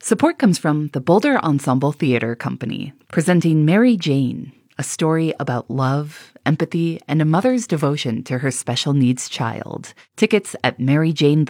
Support comes from the Boulder Ensemble Theater Company, presenting Mary Jane, a story about love, empathy, and a mother's devotion to her special needs child. Tickets at maryjane